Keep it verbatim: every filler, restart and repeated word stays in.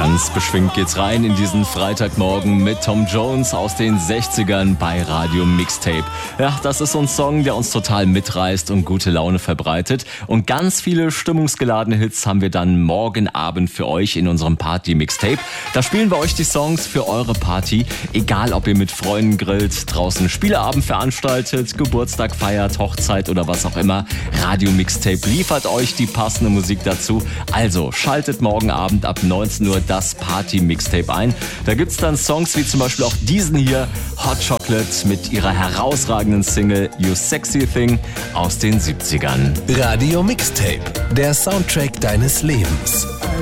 Ganz beschwingt geht's rein in diesen Freitagmorgen mit Tom Jones aus den sechzigern bei Radio Mixtape. Ja, das ist so ein Song, der uns total mitreißt und gute Laune verbreitet. Und ganz viele stimmungsgeladene Hits haben wir dann morgen Abend für euch in unserem Party-Mixtape. Da spielen wir euch die Songs für eure Party. Egal, ob ihr mit Freunden grillt, draußen Spieleabend veranstaltet, Geburtstag feiert, Hochzeit oder was auch immer. Radio Mixtape liefert euch die passende Musik dazu. Also schaltet morgen Abend ab neunzehn Uhr das Party-Mixtape ein. Da gibt's dann Songs wie zum Beispiel auch diesen hier, Hot Chocolate mit ihrer herausragenden Single You Sexy Thing aus den siebzigern. Radio Mixtape, der Soundtrack deines Lebens.